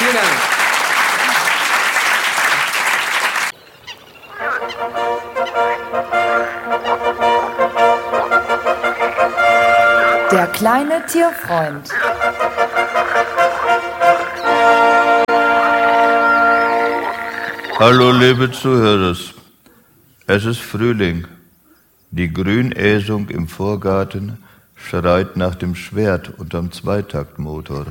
Vielen Dank. Der kleine Tierfreund. Hallo liebe Zuhörer, es ist Frühling. Die Grünäsung im Vorgarten schreit nach dem Schwert unterm Zweitaktmotor.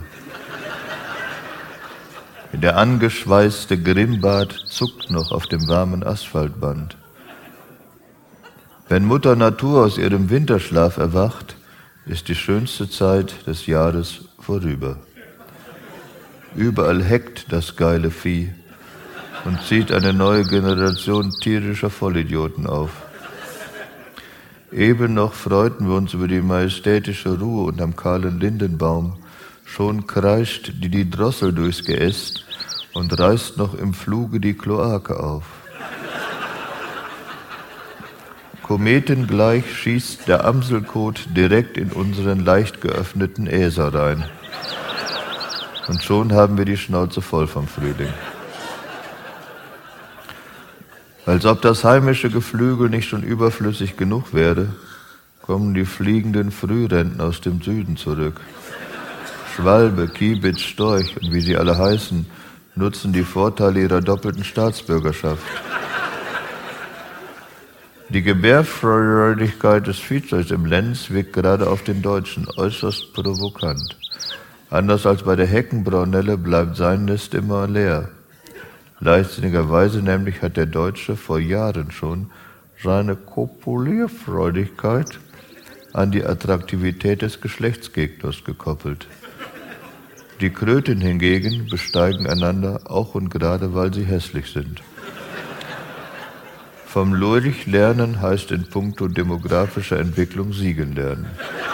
Der angeschweißte Grimbart zuckt noch auf dem warmen Asphaltband. Wenn Mutter Natur aus ihrem Winterschlaf erwacht, ist die schönste Zeit des Jahres vorüber. Überall heckt das geile Vieh und zieht eine neue Generation tierischer Vollidioten auf. Eben noch freuten wir uns über die majestätische Ruhe unterm kahlen Lindenbaum. Schon kreischt die Drossel durchs Geäst und reißt noch im Fluge die Kloake auf. Kometengleich schießt der Amselkot direkt in unseren leicht geöffneten Äser rein. Und schon haben wir die Schnauze voll vom Frühling. Als ob das heimische Geflügel nicht schon überflüssig genug wäre, kommen die fliegenden Frührenten aus dem Süden zurück. Schwalbe, Kiebitz, Storch und wie sie alle heißen, nutzen die Vorteile ihrer doppelten Staatsbürgerschaft. Die Gebärfreudigkeit des Viehzeugs im Lenz wirkt gerade auf den Deutschen äußerst provokant. Anders als bei der Heckenbraunelle bleibt sein Nest immer leer. Leichtsinnigerweise nämlich hat der Deutsche vor Jahren schon seine Kopulierfreudigkeit an die Attraktivität des Geschlechtsgegners gekoppelt. Die Kröten hingegen besteigen einander auch und gerade, weil sie hässlich sind. Vom Lurch lernen heißt in puncto demografischer Entwicklung siegen lernen.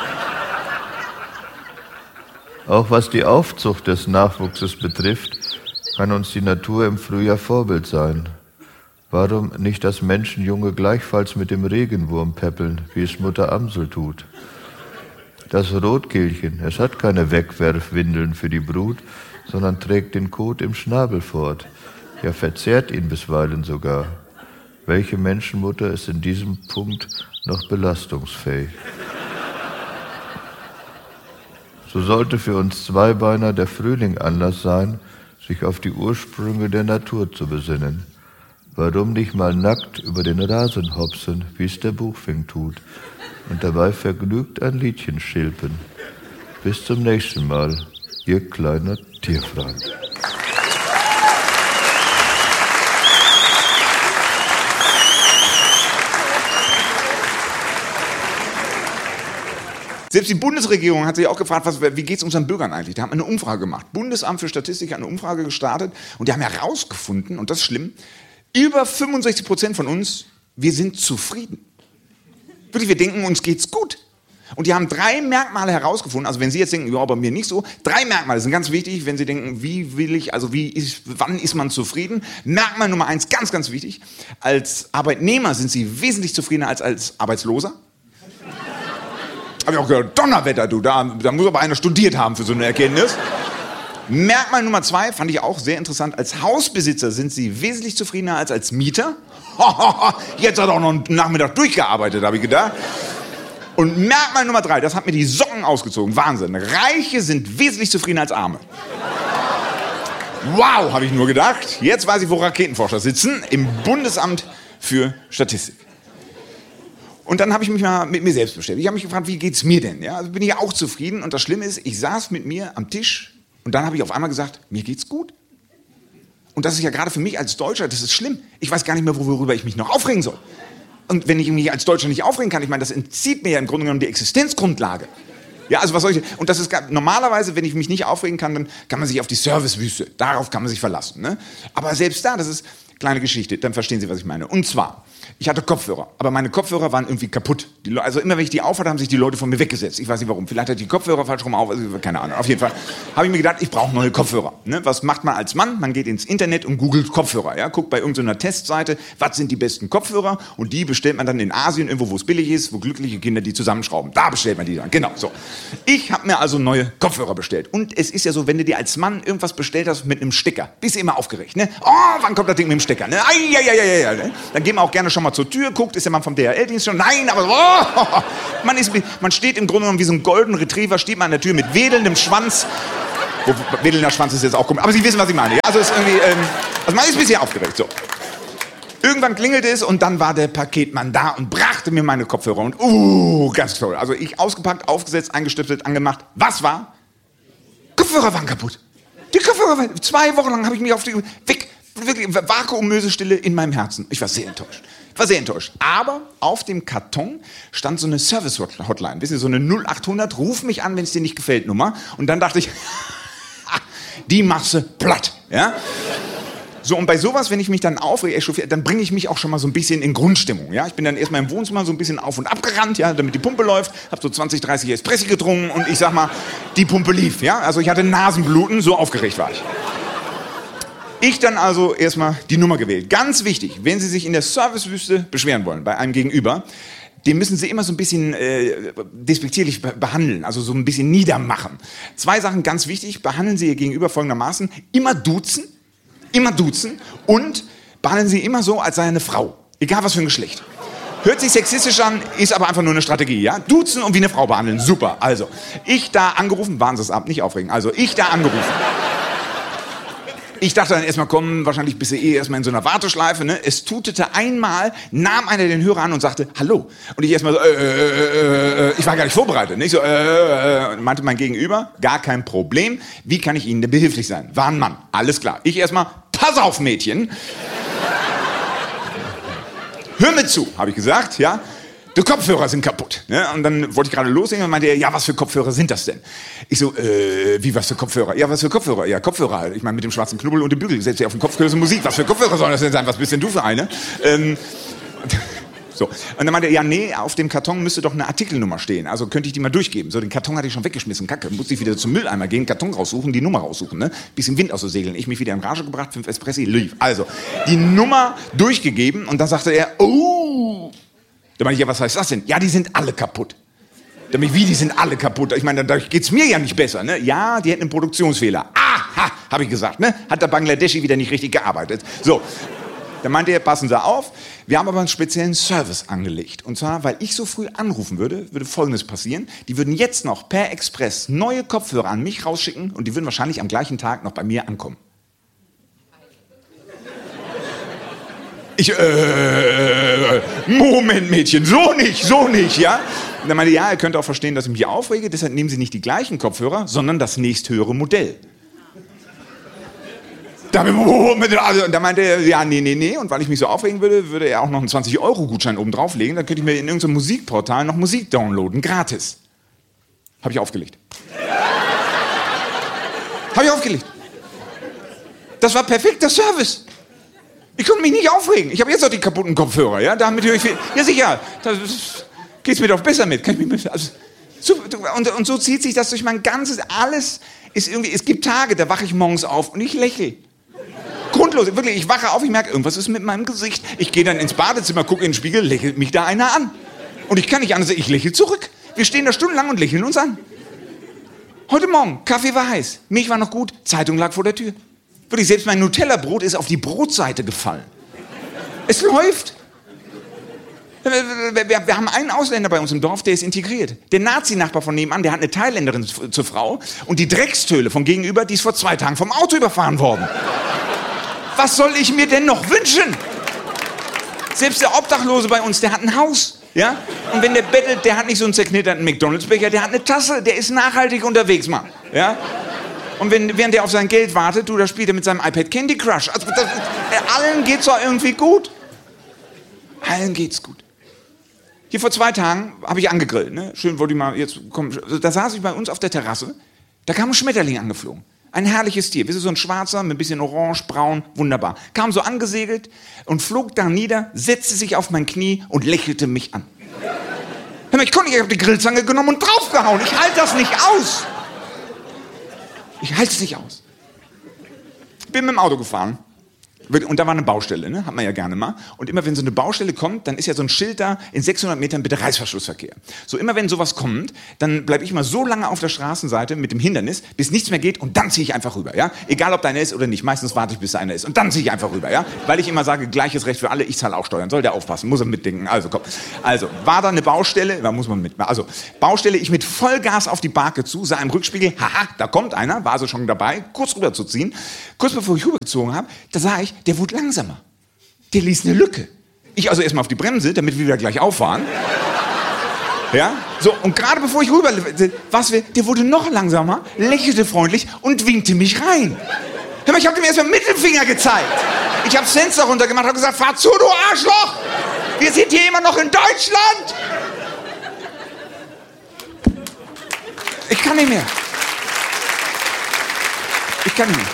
Auch was die Aufzucht des Nachwuchses betrifft, kann uns die Natur im Frühjahr Vorbild sein. Warum nicht das Menschenjunge gleichfalls mit dem Regenwurm peppeln, wie es Mutter Amsel tut? Das Rotkehlchen, es hat keine Wegwerfwindeln für die Brut, sondern trägt den Kot im Schnabel fort, ja verzehrt ihn bisweilen sogar. Welche Menschenmutter ist in diesem Punkt noch belastungsfähig? So sollte für uns Zweibeiner der Frühling Anlass sein, sich auf die Ursprünge der Natur zu besinnen. Warum nicht mal nackt über den Rasen hopsen, wie es der Buchfink tut, und dabei vergnügt ein Liedchen schilpen. Bis zum nächsten Mal, Ihr kleiner Tierfreund. Selbst die Bundesregierung hat sich auch gefragt, wie geht es unseren Bürgern eigentlich? Da haben wir eine Umfrage gemacht. Bundesamt für Statistik hat eine Umfrage gestartet und die haben herausgefunden, und das ist schlimm, über 65% von uns, wir sind zufrieden. Wirklich, wir denken, uns geht's gut. Und die haben 3 Merkmale herausgefunden, also wenn Sie jetzt denken, ja, bei mir nicht so, 3 Merkmale sind ganz wichtig, wenn Sie denken, wann ist man zufrieden? Merkmal Nummer 1, ganz, ganz wichtig, als Arbeitnehmer sind Sie wesentlich zufriedener als Arbeitsloser. Hab ich auch gehört, Donnerwetter, du, da muss aber einer studiert haben für so eine Erkenntnis. Merkmal Nummer 2, fand ich auch sehr interessant, als Hausbesitzer sind Sie wesentlich zufriedener als Mieter. Jetzt hat er auch noch einen Nachmittag durchgearbeitet, habe ich gedacht. Und Merkmal Nummer 3, das hat mir die Socken ausgezogen, Wahnsinn. Reiche sind wesentlich zufriedener als Arme. Wow, habe ich nur gedacht. Jetzt weiß ich, wo Raketenforscher sitzen, im Bundesamt für Statistik. Und dann habe ich mich mal mit mir selbst beschäftigt. Ich habe mich gefragt, wie geht's mir denn? Ja, also bin ich ja auch zufrieden. Und das Schlimme ist, ich saß mit mir am Tisch und dann habe ich auf einmal gesagt, mir geht's gut. Und das ist ja gerade für mich als Deutscher, das ist schlimm. Ich weiß gar nicht mehr, worüber ich mich noch aufregen soll. Und wenn ich mich als Deutscher nicht aufregen kann, ich meine, das entzieht mir ja im Grunde genommen die Existenzgrundlage. Ja, also was soll ich, und das ist normalerweise, wenn ich mich nicht aufregen kann, dann kann man sich auf die Servicewüste, darauf kann man sich verlassen. Ne? Aber selbst da, das ist kleine Geschichte, dann verstehen Sie, was ich meine. Und zwar, Ich hatte Kopfhörer, aber meine Kopfhörer waren irgendwie kaputt. Also immer wenn ich die aufhatte, haben sich die Leute von mir weggesetzt. Ich weiß nicht warum. Vielleicht hatte ich die Kopfhörer falsch rum auf, also keine Ahnung. Auf jeden Fall habe ich mir gedacht, ich brauche neue Kopfhörer. Ne? Was macht man als Mann? Man geht ins Internet und googelt Kopfhörer. Ja? Guckt bei irgendeiner Testseite, was sind die besten Kopfhörer? Und die bestellt man dann in Asien, irgendwo, wo es billig ist, wo glückliche Kinder die zusammenschrauben. Da bestellt man die dann. Genau, so. Ich habe mir also neue Kopfhörer bestellt. Und es ist ja so, wenn du dir als Mann irgendwas bestellt hast mit einem Stecker, bist du immer aufgeregt. Ne? Oh, wann kommt das Ding mit dem Stecker? Ne? Ne? Dann gehen wir auch gerne schon mal zur Tür, guckt, ist der Mann vom DHL-Dienst schon? Nein, aber man steht im Grunde genommen wie so ein Golden Retriever, steht man an der Tür mit wedelndem Schwanz. Wedelnder Schwanz ist jetzt auch komisch, aber Sie wissen, was ich meine. Ja? Also, ist irgendwie, also man ist ein bisschen aufgeregt. So. Irgendwann klingelte es und dann war der Paketmann da und brachte mir meine Kopfhörer. Und ganz toll. Also ich ausgepackt, aufgesetzt, eingestiftet, angemacht. Was war? Kopfhörer waren kaputt. Die Kopfhörer waren... 2 Wochen lang habe ich mich auf die... Weg. Wirklich Vakuummösestille in meinem Herzen. Ich war sehr enttäuscht. Aber auf dem Karton stand so eine Service-Hotline. Wissen Sie, so eine 0800, ruf mich an, wenn es dir nicht gefällt, Nummer. Und dann dachte ich, die machst du platt. Ja? So, und bei sowas, wenn ich mich dann aufrege, dann bringe ich mich auch schon mal so ein bisschen in Grundstimmung. Ja? Ich bin dann erstmal im Wohnzimmer so ein bisschen auf und ab gerannt, ja, damit die Pumpe läuft. Habe so 20, 30 Espresso getrunken und ich sag mal, die Pumpe lief. Ja? Also ich hatte Nasenbluten, so aufgeregt war ich. Ich dann also erstmal die Nummer gewählt. Ganz wichtig, wenn Sie sich in der Servicewüste beschweren wollen, bei einem Gegenüber, den müssen Sie immer so ein bisschen despektierlich behandeln, also so ein bisschen niedermachen. 2 Sachen ganz wichtig, behandeln Sie Ihr Gegenüber folgendermaßen, immer duzen und behandeln Sie immer so, als sei er eine Frau, egal was für ein Geschlecht. Hört sich sexistisch an, ist aber einfach nur eine Strategie, ja? Duzen und wie eine Frau behandeln, super. Also, ich da angerufen, warnen Sie es ab, nicht aufregen, also ich da angerufen. Ich dachte dann erstmal, komm, wahrscheinlich bist du erstmal in so einer Warteschleife, ne? Es tutete einmal, nahm einer den Hörer an und sagte, hallo. Und ich erstmal so, ich war gar nicht vorbereitet, nicht so, meinte mein Gegenüber, gar kein Problem, wie kann ich Ihnen denn behilflich sein? War ein Mann, alles klar. Ich erstmal, pass auf, Mädchen. Hör mir zu, habe ich gesagt, ja. Die Kopfhörer sind kaputt. Ne? Und dann wollte ich gerade loslegen und meinte er, ja, was für Kopfhörer sind das denn? Ich so, wie, was für Kopfhörer? Ja, was für Kopfhörer? Ja, Kopfhörer halt. Ich meine, mit dem schwarzen Knubbel und dem Bügel. Setzt ihr auf den Kopf, hörst du Musik. Was für Kopfhörer sollen das denn sein? Was bist denn du für eine? So. Und dann meinte er, ja, nee, auf dem Karton müsste doch eine Artikelnummer stehen. Also könnte ich die mal durchgeben. So, den Karton hatte ich schon weggeschmissen. Kacke, musste ich wieder zum Mülleimer gehen, Karton raussuchen, die Nummer raussuchen. Ne? Bisschen Wind aus den Segeln. Ich mich wieder in Rage gebracht, 5 Espressi, lief. Also, die Nummer durchgegeben und dann sagte er, oh... Da meinte ich, ja, was heißt das denn? Ja, die sind alle kaputt. Da meinte ich, wie, die sind alle kaputt? Ich meine, dadurch geht's mir ja nicht besser, ne? Ja, die hätten einen Produktionsfehler. Aha, habe ich gesagt, ne? Hat der Bangladeschi wieder nicht richtig gearbeitet. So, da meinte er, passen Sie auf, wir haben aber einen speziellen Service angelegt. Und zwar, weil ich so früh anrufen würde Folgendes passieren. Die würden jetzt noch per Express neue Kopfhörer an mich rausschicken und die würden wahrscheinlich am gleichen Tag noch bei mir ankommen. Ich, Moment, Mädchen, so nicht, ja? Und dann meinte ja, ihr könnt auch verstehen, dass ich mich aufrege, deshalb nehmen Sie nicht die gleichen Kopfhörer, sondern das nächsthöhere Modell. Und da meinte er, ja, nee, und weil ich mich so aufregen würde er auch noch einen 20-Euro-Gutschein oben drauflegen, dann könnte ich mir in irgendeinem Musikportal noch Musik downloaden, gratis. Habe ich aufgelegt. Das war perfekter Service. Ich konnte mich nicht aufregen. Ich habe jetzt noch die kaputten Kopfhörer, ja? Damit höre ich viel. Ja, sicher. Da geht's mir doch besser mit. Kann ich mich, also, und so zieht sich das durch mein ganzes. Alles ist irgendwie. Es gibt Tage, da wache ich morgens auf und ich lächle. Grundlos. Wirklich, ich wache auf, ich merke, irgendwas ist mit meinem Gesicht. Ich gehe dann ins Badezimmer, gucke in den Spiegel, lächelt mich da einer an. Und ich kann nicht anders, ich lächle zurück. Wir stehen da stundenlang und lächeln uns an. Heute Morgen, Kaffee war heiß, Milch war noch gut, Zeitung lag vor der Tür. Wirklich, selbst mein Nutella-Brot ist auf die Brotseite gefallen. Es läuft. Wir haben einen Ausländer bei uns im Dorf, der ist integriert. Der Nazi-Nachbar von nebenan, der hat eine Thailänderin zur Frau. Und die Dreckstöle von gegenüber, die ist vor 2 Tagen vom Auto überfahren worden. Was soll ich mir denn noch wünschen? Selbst der Obdachlose bei uns, der hat ein Haus. Ja? Und wenn der bettelt, der hat nicht so einen zerknitterten McDonalds-Becher, der hat eine Tasse, der ist nachhaltig unterwegs, Mann. Ja? Und während der auf sein Geld wartet, da spielt er mit seinem iPad Candy Crush. Also, allen geht's doch irgendwie gut. Allen geht's gut. Hier vor 2 Tagen habe ich angegrillt. Ne? Schön wollte ich mal jetzt kommen. Da saß ich bei uns auf der Terrasse. Da kam ein Schmetterling angeflogen. Ein herrliches Tier. Wir sind so ein schwarzer, mit ein bisschen orange, braun, wunderbar. Kam so angesegelt und flog da nieder, setzte sich auf mein Knie und lächelte mich an. Hör mal, ich habe die Grillzange genommen und draufgehauen. Ich halte das nicht aus. Ich halte es nicht aus. Bin mit dem Auto gefahren. Und da war eine Baustelle, ne? Hat man ja gerne mal. Und immer wenn so eine Baustelle kommt, dann ist ja so ein Schild da, in 600 Metern bitte Reißverschlussverkehr. So immer wenn sowas kommt, dann bleibe ich mal so lange auf der Straßenseite mit dem Hindernis, bis nichts mehr geht und dann ziehe ich einfach rüber, ja? Egal ob da einer ist oder nicht, meistens warte ich, bis da einer ist und dann ziehe ich einfach rüber, ja? Weil ich immer sage, gleiches Recht für alle, ich zahle auch Steuern, soll der aufpassen, muss er mitdenken, also komm. Also, war da eine Baustelle, da muss man mitmachen. Also, Baustelle, ich mit Vollgas auf die Barke zu, sah im Rückspiegel, haha, da kommt einer, war also schon dabei, kurz rüber zu ziehen. Kurz bevor ich rübergezogen habe, da sah ich, der wurde langsamer. Der ließ eine Lücke. Ich also erstmal auf die Bremse, damit wir wieder gleich auffahren. Ja? So, und gerade bevor ich rüber, der wurde noch langsamer, lächelte freundlich und winkte mich rein. Hör mal, ich habe dem erstmal Mittelfinger gezeigt. Ich habe das Fenster runtergemacht und gesagt, fahr zu, du Arschloch! Wir sind hier immer noch in Deutschland! Ich kann nicht mehr. Ich kann nicht mehr.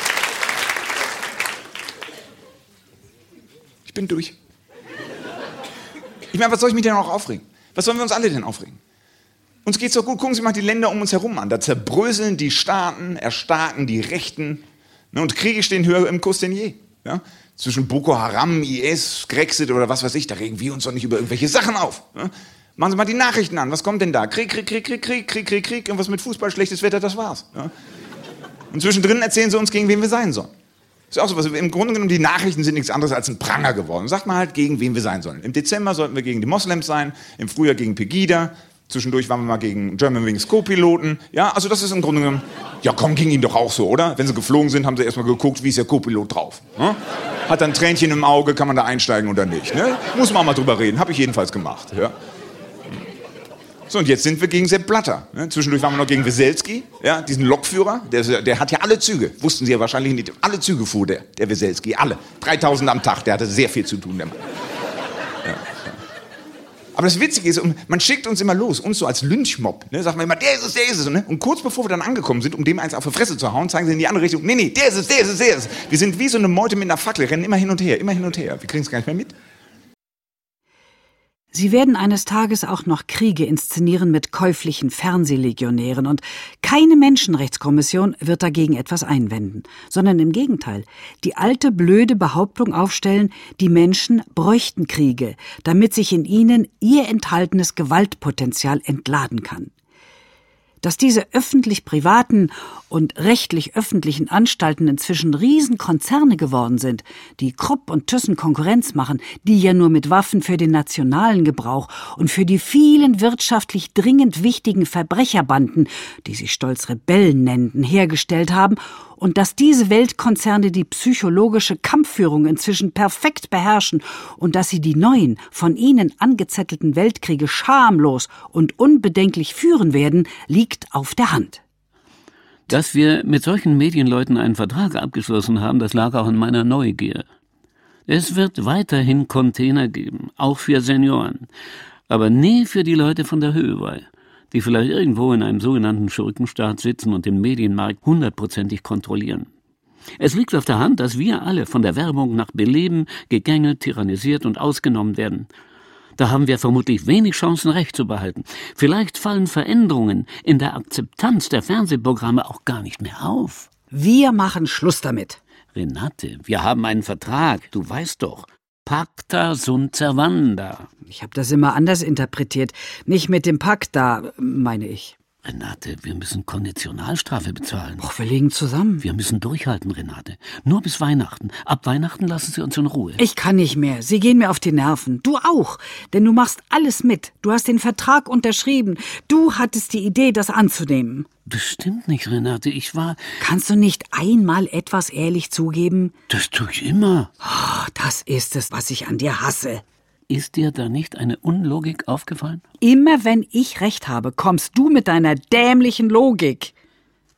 Ich bin durch. Ich meine, was soll ich mich denn noch aufregen? Was sollen wir uns alle denn aufregen? Uns geht's doch gut. Gucken Sie mal die Länder um uns herum an. Da zerbröseln die Staaten, erstarken die Rechten. Ne, und Kriege stehen höher im Kurs denn je. Ja? Zwischen Boko Haram, IS, Grexit oder was weiß ich, da regen wir uns doch nicht über irgendwelche Sachen auf. Ne? Machen Sie mal die Nachrichten an. Was kommt denn da? Krieg. Irgendwas mit Fußball, schlechtes Wetter, das war's. Ja? Und zwischendrin erzählen sie uns, gegen wen wir sein sollen. Das ist auch so was. Im Grunde genommen, die Nachrichten sind nichts anderes als ein Pranger geworden. Sagt man halt, gegen wen wir sein sollen. Im Dezember sollten wir gegen die Moslems sein, im Frühjahr gegen Pegida, zwischendurch waren wir mal gegen Germanwings Co-Piloten. Ja, also das ist im Grunde genommen, ja komm, ging ihnen doch auch so, oder? Wenn sie geflogen sind, haben sie erstmal geguckt, wie ist der Co-Pilot drauf. Ne? Hat dann Tränchen im Auge, kann man da einsteigen oder nicht. Ne? Muss man auch mal drüber reden, habe ich jedenfalls gemacht. Ja? So, und jetzt sind wir gegen Sepp Blatter. Ne? Zwischendurch waren wir noch gegen Weselski, ja, diesen Lokführer. Der hat ja alle Züge, wussten Sie ja wahrscheinlich nicht. Alle Züge fuhr der Weselski, alle. 3000 am Tag, der hatte sehr viel zu tun, der Mann. Ja. Aber das Witzige ist, man schickt uns immer los, uns so als Lynchmob. Ne? Sagt man immer, der ist es. Ne? Und kurz bevor wir dann angekommen sind, um dem eins auf die Fresse zu hauen, zeigen sie in die andere Richtung. Nee, der ist es. Wir sind wie so eine Meute mit einer Fackel, rennen immer hin und her. Wir kriegen es gar nicht mehr mit. Sie werden eines Tages auch noch Kriege inszenieren mit käuflichen Fernsehlegionären und keine Menschenrechtskommission wird dagegen etwas einwenden, sondern im Gegenteil, die alte blöde Behauptung aufstellen, die Menschen bräuchten Kriege, damit sich in ihnen ihr enthaltenes Gewaltpotenzial entladen kann. Dass diese öffentlich-privaten und rechtlich-öffentlichen Anstalten inzwischen Riesenkonzerne geworden sind, die Krupp und Thyssen Konkurrenz machen, die ja nur mit Waffen für den nationalen Gebrauch und für die vielen wirtschaftlich dringend wichtigen Verbrecherbanden, die sich stolz Rebellen nennten, hergestellt haben, und dass diese Weltkonzerne die psychologische Kampfführung inzwischen perfekt beherrschen und dass sie die neuen, von ihnen angezettelten Weltkriege schamlos und unbedenklich führen werden, liegt auf der Hand. Dass wir mit solchen Medienleuten einen Vertrag abgeschlossen haben, das lag auch in meiner Neugier. Es wird weiterhin Container geben, auch für Senioren, aber nie für die Leute von der Höhe, die vielleicht irgendwo in einem sogenannten Schurkenstaat sitzen und den Medienmarkt 100%ig kontrollieren. Es liegt auf der Hand, dass wir alle von der Werbung nach Belieben gegängelt, tyrannisiert und ausgenommen werden. Da haben wir vermutlich wenig Chancen, Recht zu behalten. Vielleicht fallen Veränderungen in der Akzeptanz der Fernsehprogramme auch gar nicht mehr auf. Wir machen Schluss damit. Renate, wir haben einen Vertrag, du weißt doch. Pacta sunt servanda. Ich habe das immer anders interpretiert. Nicht mit dem Pacta, meine ich. Renate, wir müssen Konditionalstrafe bezahlen. Och, wir legen zusammen. Wir müssen durchhalten, Renate. Nur bis Weihnachten. Ab Weihnachten lassen Sie uns in Ruhe. Ich kann nicht mehr. Sie gehen mir auf die Nerven. Du auch. Denn du machst alles mit. Du hast den Vertrag unterschrieben. Du hattest die Idee, das anzunehmen. Das stimmt nicht, Renate. Kannst du nicht einmal etwas ehrlich zugeben? Das tue ich immer. Oh, das ist es, was ich an dir hasse. Ist dir da nicht eine Unlogik aufgefallen? Immer wenn ich recht habe, kommst du mit deiner dämlichen Logik.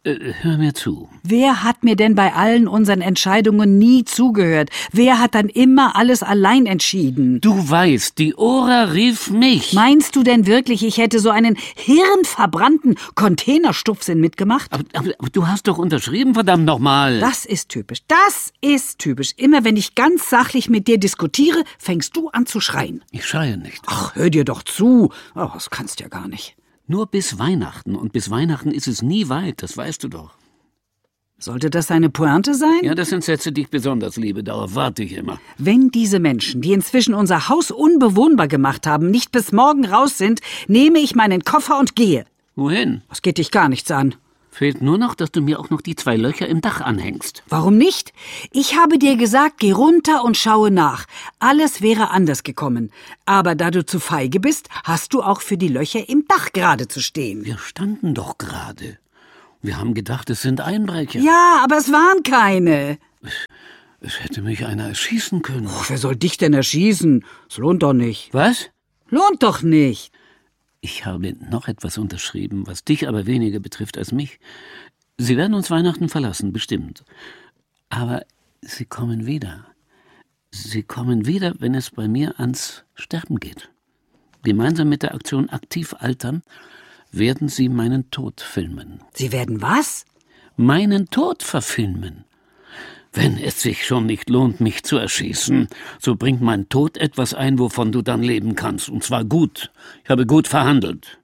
Hör mir zu. Wer hat mir denn bei allen unseren Entscheidungen nie zugehört? Wer hat dann immer alles allein entschieden? Du weißt, die Ora rief mich. Meinst du denn wirklich, ich hätte so einen hirnverbrannten Containerstupsinn mitgemacht? Aber du hast doch unterschrieben, verdammt nochmal. Das ist typisch. Das ist typisch. Immer wenn ich ganz sachlich mit dir diskutiere, fängst du an zu schreien. Ich schreie nicht. Ach, hör dir doch zu. Oh, das kannst du ja gar nicht. Nur bis Weihnachten. Und bis Weihnachten ist es nie weit, das weißt du doch. Sollte das eine Pointe sein? Ja, das sind Sätze, die ich besonders liebe. Darauf warte ich immer. Wenn diese Menschen, die inzwischen unser Haus unbewohnbar gemacht haben, nicht bis morgen raus sind, nehme ich meinen Koffer und gehe. Wohin? Das geht dich gar nichts an. Fehlt nur noch, dass du mir auch noch die 2 Löcher im Dach anhängst. Warum nicht? Ich habe dir gesagt, geh runter und schaue nach. Alles wäre anders gekommen. Aber da du zu feige bist, hast du auch für die Löcher im Dach gerade zu stehen. Wir standen doch gerade. Wir haben gedacht, es sind Einbrecher. Ja, aber es waren keine. Es hätte mich einer erschießen können. Wer soll dich denn erschießen? Es lohnt doch nicht. Was? Lohnt doch nicht. Ich habe noch etwas unterschrieben, was dich aber weniger betrifft als mich. Sie werden uns Weihnachten verlassen, bestimmt. Aber Sie kommen wieder. Sie kommen wieder, wenn es bei mir ans Sterben geht. Gemeinsam mit der Aktion Aktiv Altern werden Sie meinen Tod filmen. Sie werden was? Meinen Tod verfilmen. Wenn es sich schon nicht lohnt, mich zu erschießen, so bringt mein Tod etwas ein, wovon du dann leben kannst. Und zwar gut. Ich habe gut verhandelt.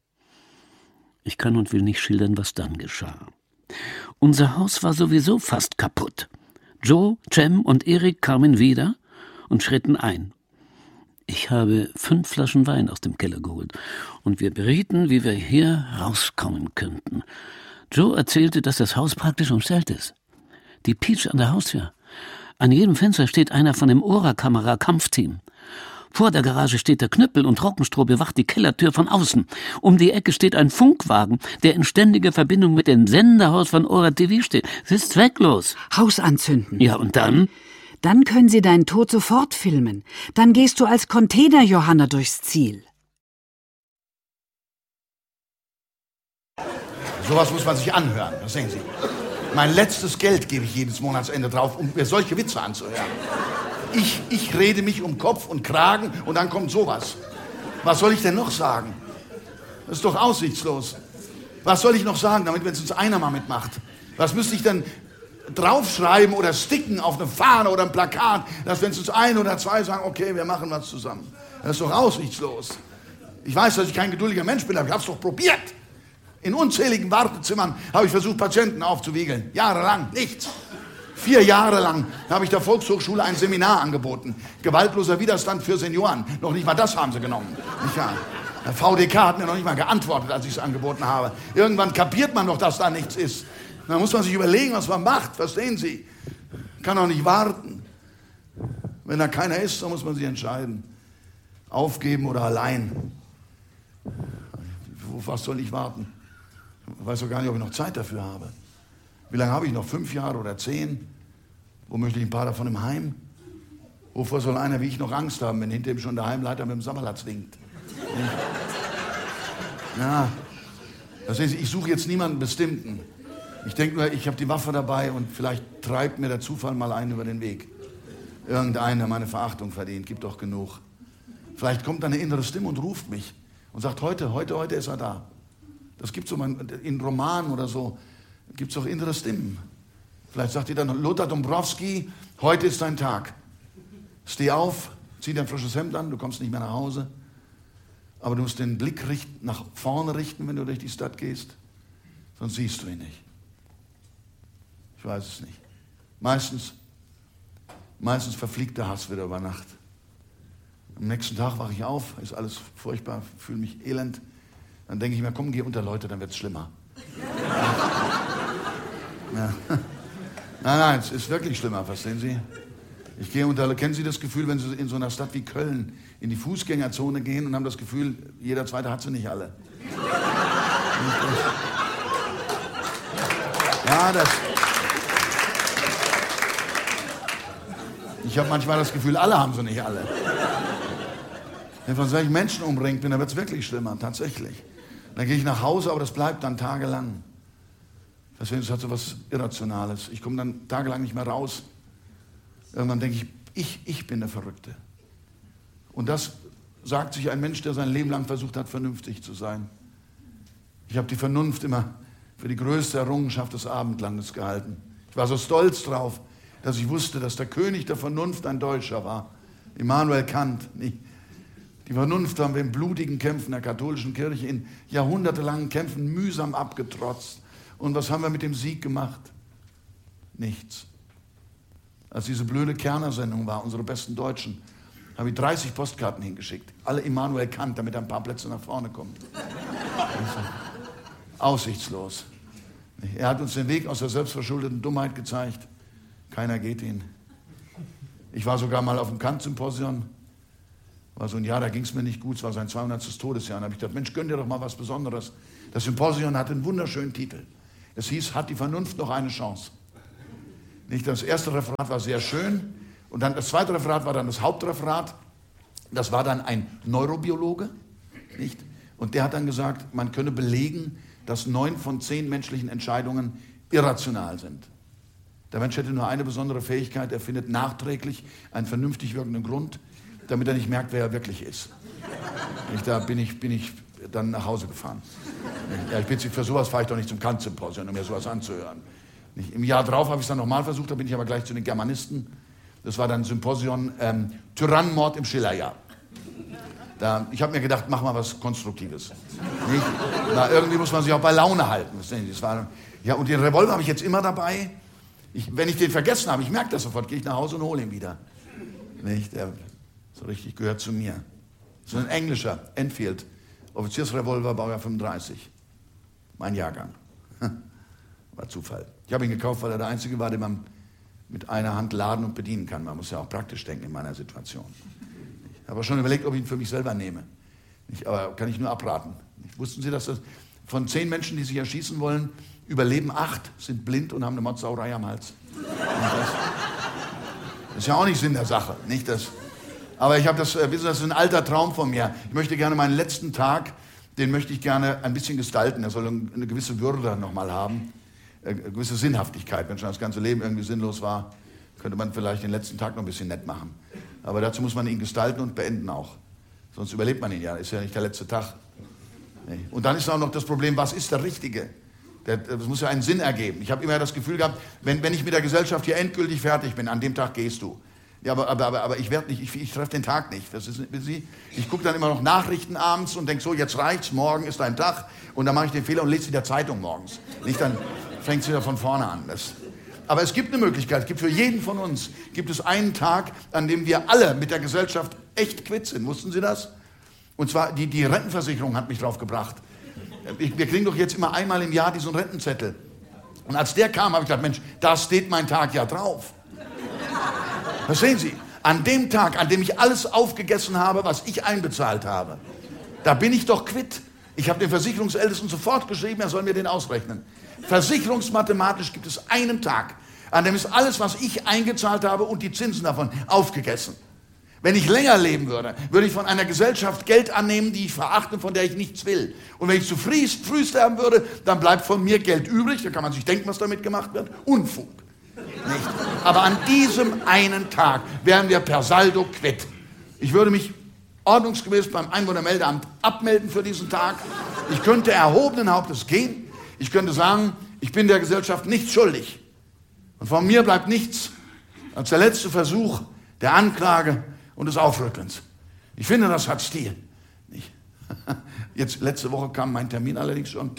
Ich kann und will nicht schildern, was dann geschah. Unser Haus war sowieso fast kaputt. Joe, Cem und Erik kamen wieder und schritten ein. Ich habe 5 Flaschen Wein aus dem Keller geholt und wir berieten, wie wir hier rauskommen könnten. Joe erzählte, dass das Haus praktisch umstellt ist. Die Peach an der Haustür. An jedem Fenster steht einer von dem Ora-Kamera-Kampfteam. Vor der Garage steht der Knüppel und Trockenstroh bewacht die Kellertür von außen. Um die Ecke steht ein Funkwagen, der in ständiger Verbindung mit dem Senderhaus von Ora TV steht. Es ist zwecklos. Haus anzünden. Ja, und dann? Dann können sie deinen Tod sofort filmen. Dann gehst du als Container-Johanna durchs Ziel. Sowas muss man sich anhören, das sehen Sie. Mein letztes Geld gebe ich jedes Monatsende drauf, um mir solche Witze anzuhören. Ich rede mich um Kopf und Kragen und dann kommt sowas. Was soll ich denn noch sagen? Das ist doch aussichtslos. Was soll ich noch sagen, damit wenn es uns einer mal mitmacht? Was müsste ich denn draufschreiben oder sticken auf eine Fahne oder ein Plakat, dass wenn es uns 1 oder 2 sagen, okay, wir machen was zusammen. Das ist doch aussichtslos. Ich weiß, dass ich kein geduldiger Mensch bin, aber ich habe es doch probiert. In unzähligen Wartezimmern habe ich versucht, Patienten aufzuwiegeln. Jahrelang, nichts. 4 Jahre lang habe ich der Volkshochschule ein Seminar angeboten. Gewaltloser Widerstand für Senioren. Noch nicht mal das haben sie genommen. Nicht wahr? Der VDK hat mir noch nicht mal geantwortet, als ich es angeboten habe. Irgendwann kapiert man doch, dass da nichts ist. Dann muss man sich überlegen, was man macht. Verstehen Sie? Kann doch nicht warten. Wenn da keiner ist, dann muss man sich entscheiden. Aufgeben oder allein. Auf was soll ich warten? Ich weiß doch gar nicht, ob ich noch Zeit dafür habe. Wie lange habe ich noch? 5 Jahre oder 10? Wo möchte ich ein paar davon im Heim? Wovor soll einer wie ich noch Angst haben, wenn hinter ihm schon der Heimleiter mit dem Sabberlatz winkt? Ja, das heißt, ich suche jetzt niemanden Bestimmten. Ich denke nur, ich habe die Waffe dabei und vielleicht treibt mir der Zufall mal einen über den Weg. Irgendeiner, der meine Verachtung verdient, gibt doch genug. Vielleicht kommt eine innere Stimme und ruft mich und sagt, heute ist er da. Das gibt so in Romanen oder so, gibt es auch innere Stimmen. Vielleicht sagt ihr dann, Lothar Dombrowski, heute ist dein Tag. Steh auf, zieh dein frisches Hemd an, du kommst nicht mehr nach Hause. Aber du musst den Blick nach vorne richten, wenn du durch die Stadt gehst. Sonst siehst du ihn nicht. Ich weiß es nicht. Meistens verfliegt der Hass wieder über Nacht. Am nächsten Tag wache ich auf, ist alles furchtbar, fühle mich elend. Dann denke ich mir, komm, geh unter Leute, dann wird es schlimmer. Ja. Nein, es ist wirklich schlimmer, verstehen Sie? Ich gehe unter, kennen Sie das Gefühl, wenn Sie in so einer Stadt wie Köln in die Fußgängerzone gehen und haben das Gefühl, jeder Zweite hat sie nicht alle. Ja, ich habe manchmal das Gefühl, alle haben sie nicht alle. Wenn ich von solchen Menschen umringt bin, dann wird es wirklich schlimmer, tatsächlich. Dann gehe ich nach Hause, aber das bleibt dann tagelang. Das hat so was Irrationales. Ich komme dann tagelang nicht mehr raus. Irgendwann denke ich bin der Verrückte. Und das sagt sich ein Mensch, der sein Leben lang versucht hat, vernünftig zu sein. Ich habe die Vernunft immer für die größte Errungenschaft des Abendlandes gehalten. Ich war so stolz drauf, dass ich wusste, dass der König der Vernunft ein Deutscher war. Immanuel Kant. Die Vernunft haben wir in blutigen Kämpfen der katholischen Kirche, in jahrhundertelangen Kämpfen mühsam abgetrotzt. Und was haben wir mit dem Sieg gemacht? Nichts. Als diese blöde Kerner-Sendung war, unsere besten Deutschen, habe ich 30 Postkarten hingeschickt. Alle Immanuel Kant, damit er ein paar Plätze nach vorne kommt. Aussichtslos. Er hat uns den Weg aus der selbstverschuldeten Dummheit gezeigt. Keiner geht ihn. Ich war sogar mal auf dem Kant-Symposion. War so ein Jahr, da ging es mir nicht gut. Es war sein 200. Todesjahr. Da habe ich gedacht, Mensch, gönn dir doch mal was Besonderes. Das Symposion hatte einen wunderschönen Titel. Es hieß, hat die Vernunft noch eine Chance? Das erste Referat war sehr schön. Und dann das zweite Referat war dann das Hauptreferat. Das war dann ein Neurobiologe. Nicht? Und der hat dann gesagt, man könne belegen, dass 9 von 10 menschlichen Entscheidungen irrational sind. Der Mensch hätte nur eine besondere Fähigkeit, er findet nachträglich einen vernünftig wirkenden Grund, damit er nicht merkt, wer er wirklich ist. Da bin ich dann nach Hause gefahren. Ja, für sowas fahre ich doch nicht zum Kant-Symposion, um mir sowas anzuhören. Im Jahr drauf habe ich es dann nochmal versucht, da bin ich aber gleich zu den Germanisten. Das war dann Symposion Tyrannenmord im Schillerjahr. Ich habe mir gedacht, mach mal was Konstruktives. Irgendwie muss man sich auch bei Laune halten. Und den Revolver habe ich jetzt immer dabei. Wenn ich den vergessen habe, ich merke das sofort, gehe ich nach Hause und hole ihn wieder. Der so richtig gehört zu mir. So ein englischer Enfield, Offiziersrevolver, Baujahr 35. Mein Jahrgang. War Zufall. Ich habe ihn gekauft, weil er der Einzige war, den man mit einer Hand laden und bedienen kann. Man muss ja auch praktisch denken in meiner Situation. Ich habe schon überlegt, ob ich ihn für mich selber nehme. Aber kann ich nur abraten. Wussten Sie, dass von 10 Menschen, die sich erschießen wollen, überleben 8, sind blind und haben eine Mordsauerei am Hals. Das ist ja auch nicht Sinn der Sache. Aber ich habe das ist ein alter Traum von mir. Ich möchte gerne meinen letzten Tag, den möchte ich gerne ein bisschen gestalten. Er soll eine gewisse Würde nochmal haben, eine gewisse Sinnhaftigkeit. Wenn schon das ganze Leben irgendwie sinnlos war, könnte man vielleicht den letzten Tag noch ein bisschen nett machen. Aber dazu muss man ihn gestalten und beenden auch. Sonst überlebt man ihn ja, ist ja nicht der letzte Tag. Und dann ist auch noch das Problem, was ist der Richtige? Das muss ja einen Sinn ergeben. Ich habe immer das Gefühl gehabt, wenn ich mit der Gesellschaft hier endgültig fertig bin, an dem Tag gehst du. Ja, aber ich werde nicht, ich treffe den Tag nicht. Ich gucke dann immer noch Nachrichten abends und denke so, jetzt reicht's, morgen ist ein Tag. Und dann mache ich den Fehler und lese wieder Zeitung morgens. Dann fängt es wieder von vorne an. Aber es gibt eine Möglichkeit, es gibt für jeden von uns, gibt es einen Tag, an dem wir alle mit der Gesellschaft echt quitt sind. Wussten Sie das? Und zwar, die Rentenversicherung hat mich drauf gebracht. Wir kriegen doch jetzt immer einmal im Jahr diesen Rentenzettel. Und als der kam, habe ich gedacht, Mensch, da steht mein Tag ja drauf. Verstehen Sie? An dem Tag, an dem ich alles aufgegessen habe, was ich einbezahlt habe, da bin ich doch quitt. Ich habe dem Versicherungsältesten sofort geschrieben, er soll mir den ausrechnen. Versicherungsmathematisch gibt es einen Tag, an dem ist alles, was ich eingezahlt habe und die Zinsen davon aufgegessen. Wenn ich länger leben würde, würde ich von einer Gesellschaft Geld annehmen, die ich verachte, von der ich nichts will. Und wenn ich zu früh sterben würde, dann bleibt von mir Geld übrig, da kann man sich denken, was damit gemacht wird. Unfug. Nicht? Aber an diesem einen Tag wären wir per Saldo quitt. Ich würde mich ordnungsgemäß beim Einwohnermeldeamt abmelden für diesen Tag. Ich könnte erhobenen Hauptes gehen. Ich könnte sagen, ich bin der Gesellschaft nichts schuldig. Und von mir bleibt nichts als der letzte Versuch der Anklage und des Aufrüttelns. Ich finde, das hat Stil. Nicht? Jetzt, letzte Woche kam mein Termin allerdings schon.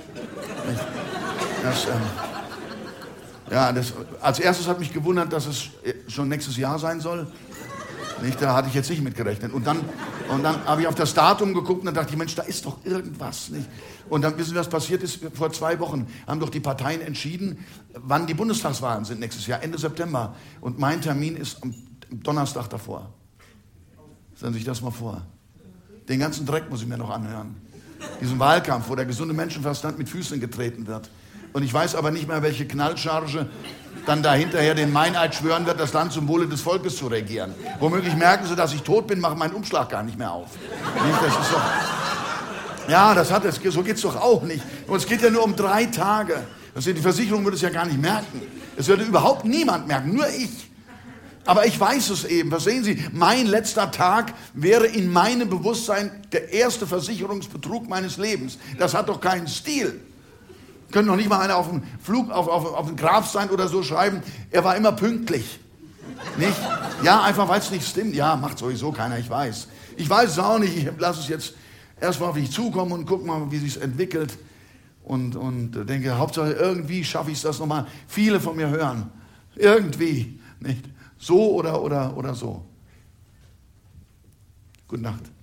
Als erstes hat mich gewundert, dass es schon nächstes Jahr sein soll. Da hatte ich jetzt nicht mit gerechnet. Und dann habe ich auf das Datum geguckt und dann dachte ich, Mensch, da ist doch irgendwas. Nicht? Und dann wissen wir, was passiert ist. Vor 2 Wochen haben doch die Parteien entschieden, wann die Bundestagswahlen sind nächstes Jahr, Ende September. Und mein Termin ist am Donnerstag davor. Stellen Sie sich das mal vor. Den ganzen Dreck muss ich mir noch anhören. Diesen Wahlkampf, wo der gesunde Menschenverstand mit Füßen getreten wird. Und ich weiß aber nicht mehr, welche Knallcharge dann da hinterher den Meineid schwören wird, das Land zum Wohle des Volkes zu regieren. Womöglich merken sie, dass ich tot bin, machen meinen Umschlag gar nicht mehr auf. Das ist doch, ja, so geht's doch auch nicht. Und es geht ja nur um 3 Tage. Die Versicherung würde es ja gar nicht merken. Es würde überhaupt niemand merken, nur ich. Aber ich weiß es eben, verstehen Sie, mein letzter Tag wäre in meinem Bewusstsein der erste Versicherungsbetrug meines Lebens. Das hat doch keinen Stil. Können doch nicht mal einer auf dem Flug, auf dem Grabstein oder so schreiben, er war immer pünktlich. Nicht? Ja, einfach weil es nicht stimmt. Ja, macht sowieso keiner, ich weiß. Ich weiß es auch nicht, ich lasse es jetzt erstmal auf mich zukommen und guck mal, wie sich es entwickelt. Und denke, Hauptsache irgendwie schaffe ich es, dass nochmal viele von mir hören. Irgendwie, nicht? So oder so. Gute Nacht.